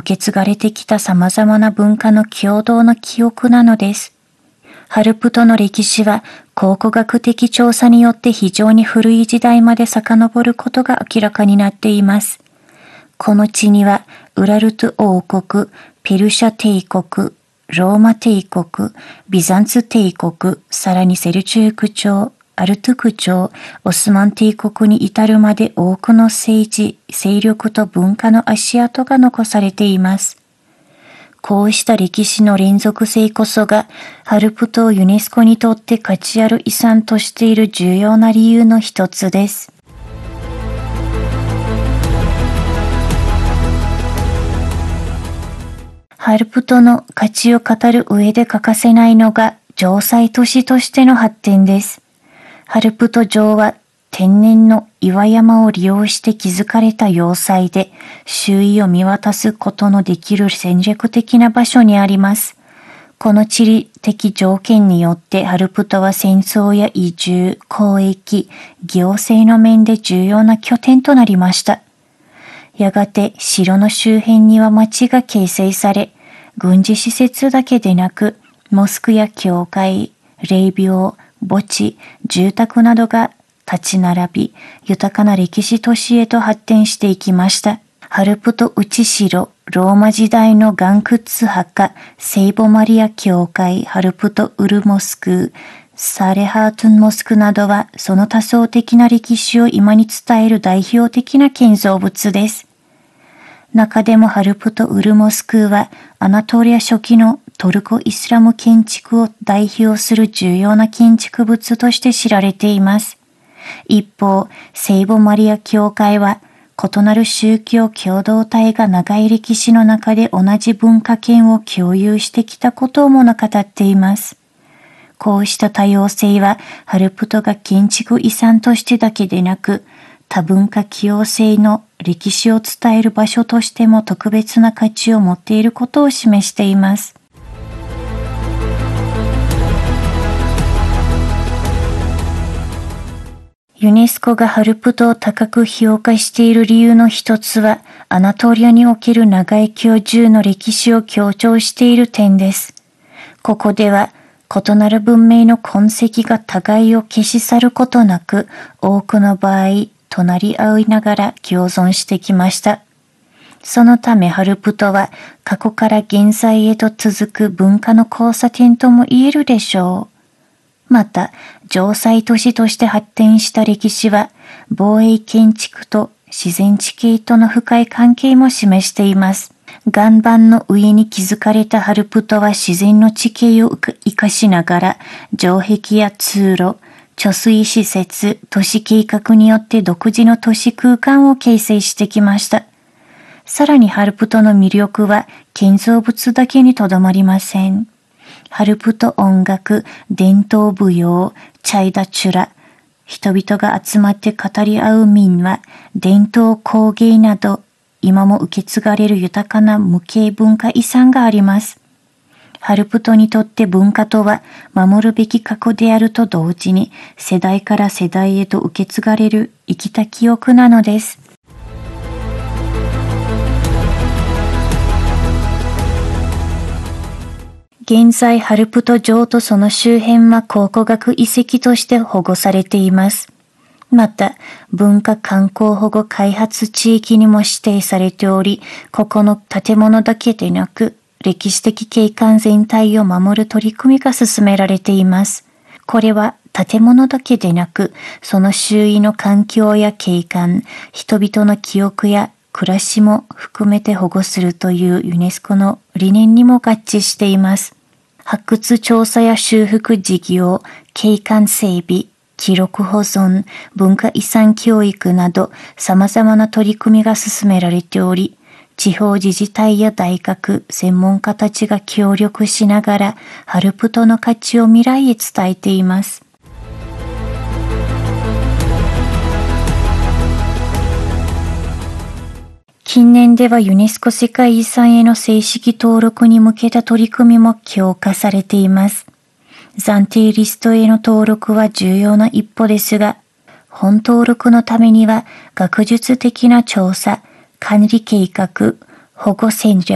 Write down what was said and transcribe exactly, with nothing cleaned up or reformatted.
受け継がれてきた様々な文化の共同の記憶なのです。ハルプトの歴史は考古学的調査によって非常に古い時代まで遡ることが明らかになっています。この地にはウラルト王国、ペルシャ帝国、ローマ帝国、ビザンツ帝国、さらにセルチューク朝、アルトゥク朝、オスマン帝国に至るまで多くの政治、勢力と文化の足跡が残されています。こうした歴史の連続性こそが、ハルプトをユネスコにとって価値ある遺産としている重要な理由の一つです。ハルプトの価値を語る上で欠かせないのが、城塞都市としての発展です。ハルプト城は天然の岩山を利用して築かれた要塞で、周囲を見渡すことのできる戦略的な場所にあります。この地理的条件によってハルプトは戦争や移住、交易、行政の面で重要な拠点となりました。やがて城の周辺には町が形成され、軍事施設だけでなく、モスクや教会、霊廟、墓地、住宅などが立ち並び、豊かな歴史都市へと発展していきました。ハルプト内城、ローマ時代の岩窟墓、聖母マリア教会、ハルプトウルモスク、サレハートンモスクなどは、その多層的な歴史を今に伝える代表的な建造物です。中でもハルプトウルモスクは、アナトリア初期のトルコ・イスラム建築を代表する重要な建築物として知られています。一方、聖母マリア教会は、異なる宗教共同体が長い歴史の中で同じ文化圏を共有してきたことを物語っています。こうした多様性は、ハルプトが建築遺産としてだけでなく、多文化共用性の歴史を伝える場所としても特別な価値を持っていることを示しています。ユネスコがハルプトを高く評価している理由の一つは、アナトリアにおける長い居住の歴史を強調している点です。ここでは、異なる文明の痕跡が互いを消し去ることなく、多くの場合、隣り合いながら共存してきました。そのためハルプトは、過去から現在へと続く文化の交差点とも言えるでしょう。また、城塞都市として発展した歴史は、防衛建築と自然地形との深い関係も示しています。岩盤の上に築かれたハルプトは自然の地形を生かしながら、城壁や通路、貯水施設、都市計画によって独自の都市空間を形成してきました。さらにハルプトの魅力は建造物だけにとどまりません。ハルプト音楽、伝統舞踊、チャイダチュラ、人々が集まって語り合う民話、伝統工芸など、今も受け継がれる豊かな無形文化遺産があります。ハルプトにとって文化とは守るべき過去であると同時に、世代から世代へと受け継がれる生きた記憶なのです。現在、ハルプト城とその周辺は考古学遺跡として保護されています。また、文化観光保護開発地域にも指定されており、ここの建物だけでなく、歴史的景観全体を守る取り組みが進められています。これは建物だけでなく、その周囲の環境や景観、人々の記憶や暮らしも含めて保護するというユネスコの理念にも合致しています。発掘調査や修復事業、景観整備、記録保存、文化遺産教育など様々な取り組みが進められており、地方自治体や大学、専門家たちが協力しながらハルプトの価値を未来へ伝えています。近年ではユネスコ世界遺産への正式登録に向けた取り組みも強化されています。暫定リストへの登録は重要な一歩ですが、本登録のためには学術的な調査、管理計画、保護戦略、